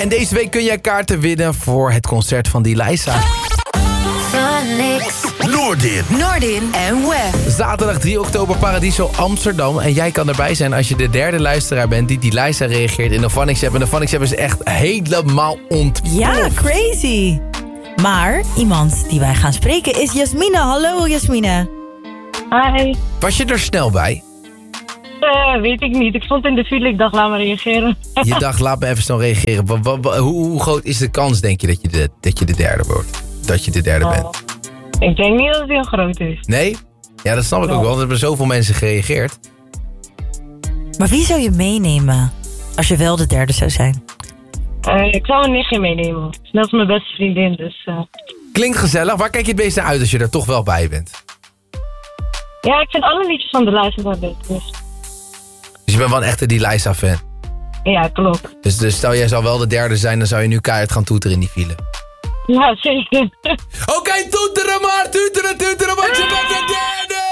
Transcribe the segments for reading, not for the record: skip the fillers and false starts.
En deze week kun jij kaarten winnen voor het concert van Dilisa. Noordin en Wef. Zaterdag 3 oktober Paradiso Amsterdam. En jij kan erbij zijn als je de derde luisteraar bent die Dilisa reageert in de Phonics app. En de Phonics app is echt helemaal ontploft. Ja, crazy. Maar iemand die wij gaan spreken is Jasmine. Hallo Jasmine. Hi. Was je er snel bij? Weet ik niet. Ik stond in de file. Ik dacht, laat maar reageren. Je dacht, laat me even snel reageren. Hoe groot is de kans, denk je, dat je de derde wordt? Dat je de derde bent? Ik denk niet dat het heel groot is. Nee? Ja, dat snap ik ook wel. Want er hebben zoveel mensen gereageerd. Maar wie zou je meenemen als je wel de derde zou zijn? Ik zou een nichtje meenemen. Net als mijn beste vriendin. Dus, Klinkt gezellig. Waar kijk je het meest naar uit als je er toch wel bij bent? Ja, ik vind alle liedjes van de luisteraar leuk. Dus je bent wel een echte Dilisa-fan. ja, klopt. Dus stel jij zou wel de derde zijn, dan zou je nu keihard gaan toeteren in die file. Ja, zeker. Oké, toeteren maar, toeteren, want je bent de derde!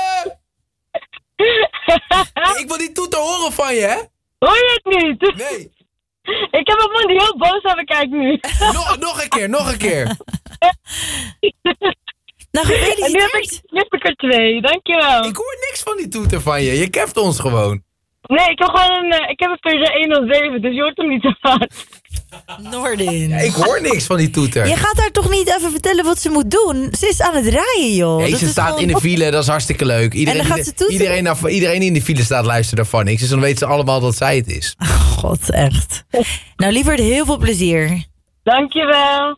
Ik wil die toeter horen van je, hè? Hoor je het niet? Nee. Ik heb een man die heel boos aan me kijkt nu. Nog een keer. Nou, En gefeliciteerd. nu heb ik er 2. Dankjewel. Ik hoor niks van die toeter van je. Je keft ons gewoon. Nee, ik heb gewoon ik heb een Peugeot 107, dus je hoort hem niet zo hard. Noordin. Ja, ik hoor niks van die toeter. Je gaat haar toch niet even vertellen wat ze moet doen? Ze is aan het rijden, joh. Nee, Dat ze is staat gewoon- in de file, dat is hartstikke leuk. En dan gaat ze toeteren? Iedereen die in de file staat luistert daarvan niks. Dus dan weten ze allemaal dat zij het is. God, echt. Nou, lieverd, heel veel plezier. Dankjewel.